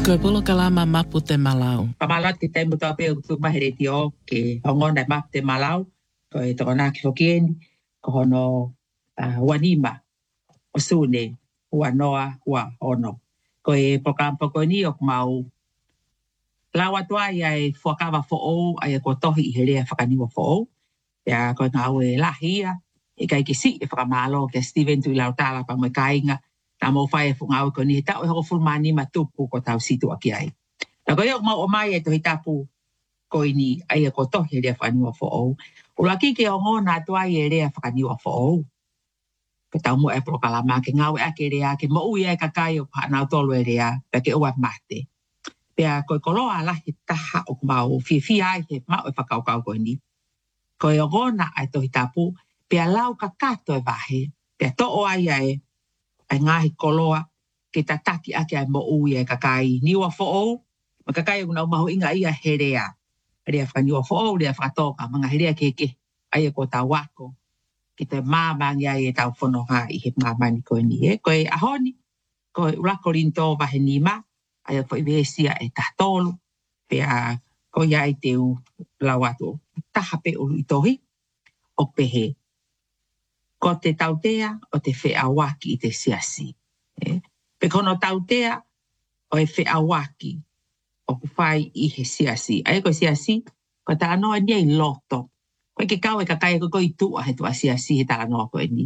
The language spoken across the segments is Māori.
Koe polo kalama mapu te malau. Pamalat ki te muta pe tu mahereti o ke hongona map te malau ko e tona ki fokieni ko hono wanima o sune ua noa ua ono ko e pokampo ko ni ok mau lawa tua ia e fuakawa fo o ai ko tohi i herea whakaniwa fo o ia ko ngā ue lahia e kai ki si e whakamalo ke Steven tu i lautala pa moe kainga na mo whae fu ngā ue ko ni he tau e hoko fulmani matupu ko tau situ aki ai. Na ko iok mau o mai e to hitapu ko ini ai e ko tohi herea whakaniwa fo o. Ulaki ke o ngona tua i herea whakaniwa fo o. Ke tau mo e prokalama ke ngā ue ake rea ke mo ui e kakai o whanau tolu e rea pe ke ua mate. Pea koe koloa lahi taha o kumau fia ai he mau e whakaukau koe ni. Koe o ngona ai tohi tapu, pea lau kakato e wahe, pea to o ai ai ngahi koloa ke ta taki ake ai mo ui e kakai niwa fo o, ma kakai o ngau mahu inga ia herea. Herea whakaniwa fo o, herea whakatoka, mga herea keke, ai e ko ta wako, ki te māmangi ai e tau whonoha i he māmani koe ni e. Koe ahoni, koe urako rinto wahe ni ma, ai a koe vesia e tahtolu, pea koe ai te u lauato, taha pe ulu i tohi, o pehe. Ko te tautea o te wheawaki i te siasi. Pe kono tautea o e wheawaki o ku whai i he siasi. Ai koe siasi, ko ta anoa ni ai loto. Koe ke kau e kakai ko koe tua he tua siasi he ta anoa koe ni.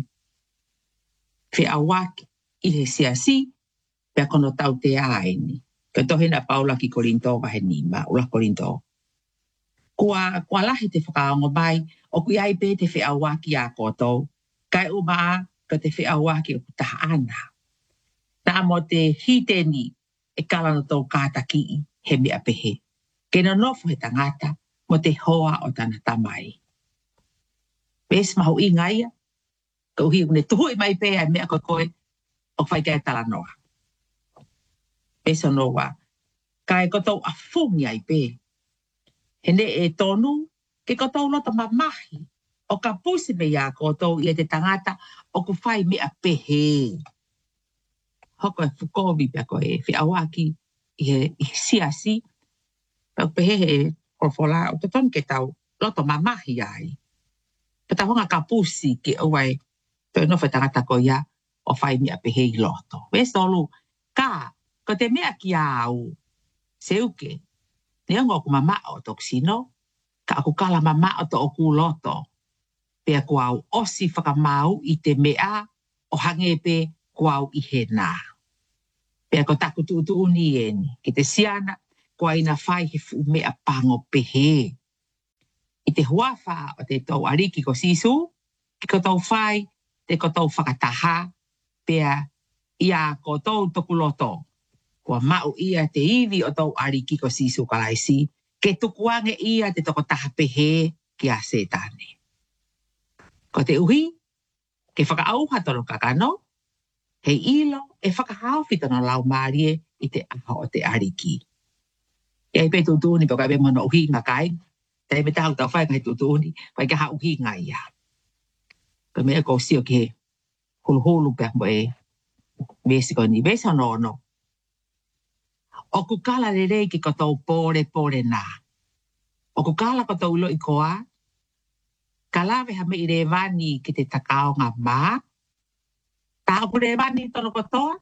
Wheawaki i he siasi, pe kono tautea ai ni. Ka tohina paula ki korinto wahe ni ma, ula korinto. Kua lahi te whakaongo mai, o kui ai pe te whiawaki a kotou, kai umaa ka te whiawaki o kutaha ana. Nā mo te hiteni e kalana tau kātaki i he mea pehe. Kena nofu he tangata mo te hoa o tana tamai. Pes mahu i ngaia, ka uhi une tuhui mai pe ai mea koe o whaikai tala noa. Pes o noa, kai kotou a fungi ai pe. Hene e tonu, ke kotou lota mamahi, o ka pusi me ia kotou i te tangata o ku whai mea pehe. Hoko e fukovi pia koe, whiawaki i he siasi, pia pehe he korfola o te tonu ke tau lota mamahi ai. Ke tau honga ka pusi ke uai, toi no whai tangata ko ia o whai mea pehe i loto. Wes tolu, ko te mea ki au, seuke, ne ongo ku mama o toksino, ka aku kala mama o to oku loto. Pea ku au osi whakamau i te mea o hangepe ku au i he nā. Pea ko taku tu uni eni, ki te siana, ku aina whai he fu mea pango pehe. I te huawha o te tau ariki ko sisu, ki ko tau whai, te ko tau whakataha, pea ia ko tau toku loto. Kua mau ia te iwi o tau ariki ko sisu kalaisi, ke tukuange ia te toko taha pehe ki a setane. Ko te uhi, ke whakaauha tono kakano, he ilo e whakahauwhi tono lau marie i te aha o te ariki. Ia i pe tutuni pe kai pe mono uhi ngā kai, te me tahu tau whai kai tutuni, pai ka ha uhi ngā ia. Ka mea ko sio ke hulu pe mo e mesi ko ni, mesi ono. O ku kala rei ki kotou pore nā. O ku kala kotou ilo i koa, kalawe ha me i rewani ki te takao ngā mā, tā oku rewani tono kotoa?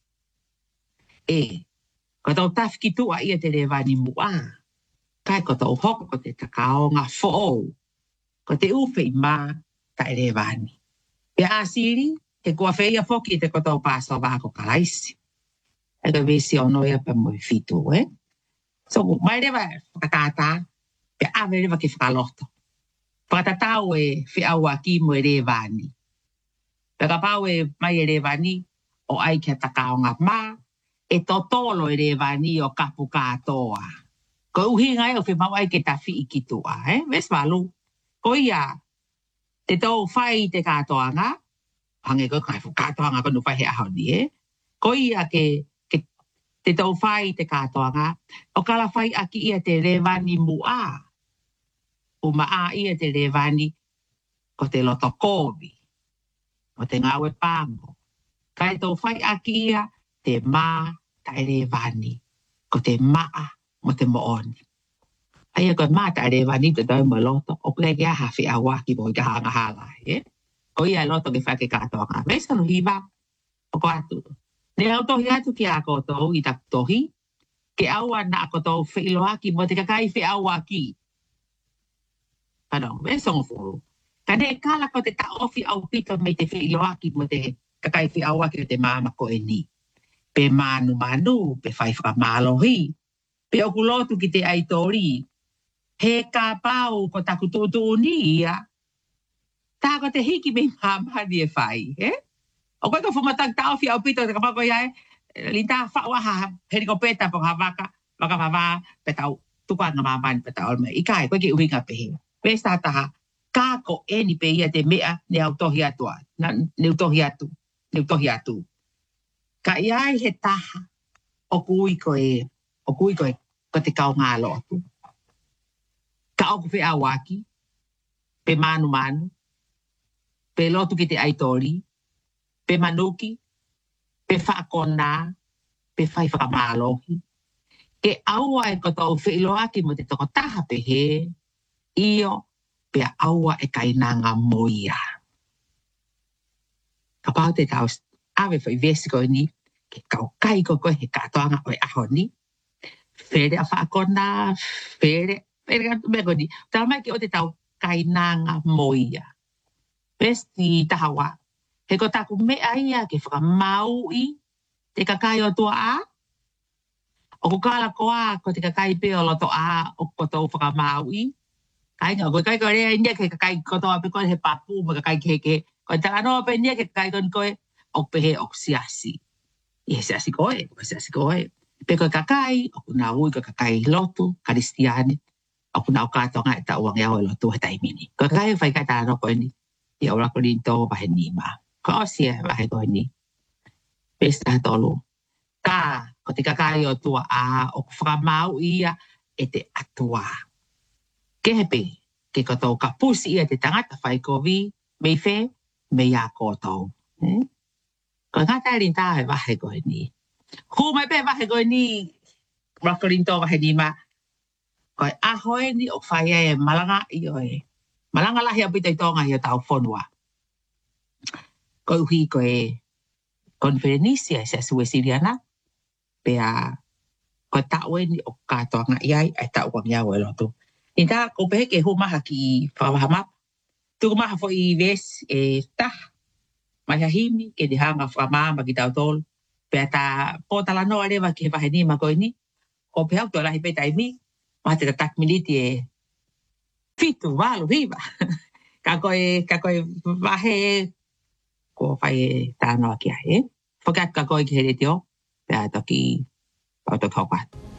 Kotou tawhiki tua ia te rewani mua. Kai kotou hoko ko te takao ngā who'ou, ko te uwhi mā ta e rewani. Pea asiri, te kua wheia whoki te kotou pāso wāko kalaisi. E ka vesi ono ia pa mo fitu, So, mai rewa whakatata, pe awe rewa ke whakaloto. Whakatatau e whiaua ki mo e rewani. Pe ka pau e mai e rewani, o ai kia takao ngā mā, e totolo e rewani o kapu kātoa. Ko uhi ngai o whi mau ai ke tawhi i kitua, Ves walu. Ko ia, te tau whai te kātoa ngā, hange koe kai kātoa ngā konu whai he ahoni, Ko ia ke te tau whai te kātoanga, o kala whai aki ia te rewani mua. O maa ia te rewani ko te loto kōwi, o te ngawe pāmo. Kai tau whai aki ia te mā tai rewani. ko te maa mo te mooni. Aia ko maa ta rewa ni te tau mo loto, o kule kia hawhi a waki mo i ka hanga hala, o ia loto ke whake katoanga. Mesa no hiwa, o ko atu. Ne au tohi atu ki a kotou i tak tohi, ke aua na kotou whiloaki mo te kakai whi awaki. Pano, mesa ngofuru. Ka ne kala ko te ta ofi au pito me te whiloaki mo te kakai whi awaki o te mama ko e ni. Pe manu, pe whaiwhaka mālohi, pe oku lotu ki te aitori, he ka pau ko taku tūtū ni ia, tā ko te hiki me mamani e whai, O koe ka fumatag tau fi au pito, te ka pako iai, li tā whaua heri ko peta po ha waka wawa, pe tau tuka nga mamani pe tau alme, ikai, koe ki uhinga pehe. Pesta taha, kā ko eni pe ia te mea ne au tohi atua, ne utohi atu. Ka iai he taha, o kui koe, ko te kau ngā lotu. Ka oku whi awaki, pe manu, pe lotu ki te aitori, pe manuki, pe whaakona, pe whai whakamālohi. Ke aua e kotou whiloaki mo te toko taha pe he, io pe aua e kainanga moia. Ka pau te tau awe whai vesi koe ni, ke kau kai koe he katoanga oi aho ni. Fere a whaakona, fere kantu me koe ni. Tau mai ke o te tau kainanga moia. Pesti tahawa. He ko taku mea ia ke whakamau i te kakai o tua a. O ko kala koa ko te kakai pe o loto a o kotou whakamau i. Kai ngā, koe kai koe rea inia ke kakai kotoa pe koe he papu ma kakai keke. Koe taka noa pe inia ke kakai koe o pehe o siasi. I he siasi koe, Pe koe kakai, o kuna ui koe kakai lotu, karistiane. O kuna o kātonga e ta uang iau e lotu he taimini. Koe kakai whai kai tāno koe ni. I aura ko rinto wahe ni ma. Ko osia wahe koe ni. Pesta tolu. Ka, ko te kakai o tua a, o whakamau ia e te atua. Kehepe, ke kotou ka pusi ia te tangata whai kovi, mei whe, mei a kotou. Ko ngata rinta e wahe koe ni. Hu mai pe wahe koe ni, wako rinto wahe ni ma. Koe ahoe ni o whai e malanga i oe. Malanga lahi a pita i tonga hi o tau whonua. Koe uhi koe konferenisia se sue siriana. Pea koe tau e ni o katoanga iai ai tau wang iau e lotu. Inta ko pehe ke humaha ki whawahamap. Tuku maha fo i ves e tah. Mahahimi ke di hanga whamama ki tau tolu. Pea ta potala noa rewa ki he wahe ni ma koe ni. Ko pehe au to lahi peta i mi. Maha te tak militi e fitu, walu, hiva. Ka koe wahe ko whai tānoa ki ahe. Whakat ka koe ki he retio. Pea toki, pau toki haukat.